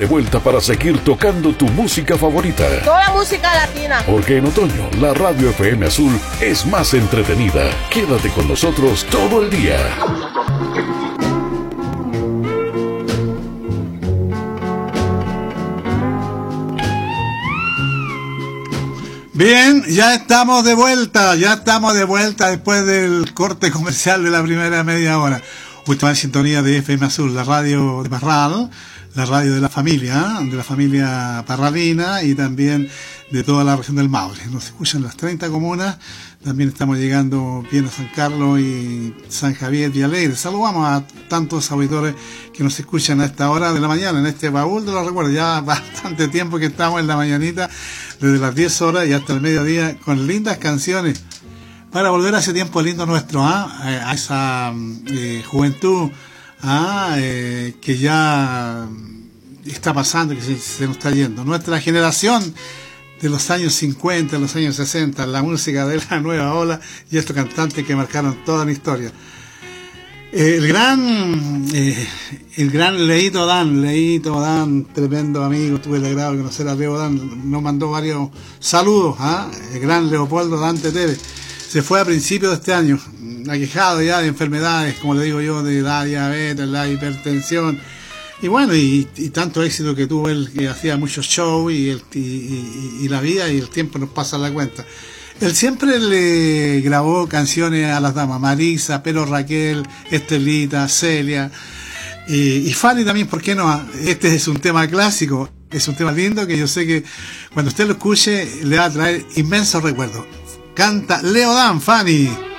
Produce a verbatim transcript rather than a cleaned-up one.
de vuelta para seguir tocando tu música favorita. Toda música latina. Porque en otoño la Radio F M Azul es más entretenida. Quédate con nosotros todo el día. Bien, ya estamos de vuelta, ya estamos de vuelta después del corte comercial de la primera media hora. Usted va en sintonía de F M Azul, la radio de Parral, la radio de la familia, de la familia parralina y también de toda la región del Maule. Nos escuchan las treinta comunas, también estamos llegando bien a San Carlos y San Javier y Alegre. Saludamos a tantos auditores que nos escuchan a esta hora de la mañana, en este baúl de los recuerdos. Ya bastante tiempo que estamos en la mañanita, desde las diez horas y hasta el mediodía, con lindas canciones para volver a ese tiempo lindo nuestro, ¿eh? A esa eh, juventud ¿ah? eh, que ya está pasando, que se, se nos está yendo. Nuestra generación de los años cincuenta, los años sesenta, la música de la nueva ola y estos cantantes que marcaron toda la historia. El gran eh, el gran Leito Dan, Leito Dan, tremendo amigo, tuve el agrado de conocer a Leo Dan, nos mandó varios saludos, ¿ah? El gran Leopoldo Dante Tevez. Se fue a principios de este año, aquejado ya de enfermedades, como le digo yo, de la diabetes, la hipertensión, y bueno, y, y tanto éxito que tuvo él, que hacía muchos shows, y, el, y, y, y la vida y el tiempo nos pasa la cuenta. Él siempre le grabó canciones a las damas, Marisa, pero Raquel, Estelita, Celia, y, y Fanny también, ¿por qué no? Este es un tema clásico, es un tema lindo que yo sé que cuando usted lo escuche le va a traer inmensos recuerdos. Canta Leo Dan, Fanny.